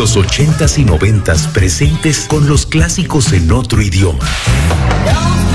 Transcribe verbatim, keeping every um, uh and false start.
Los ochentas y noventas presentes con los clásicos en otro idioma.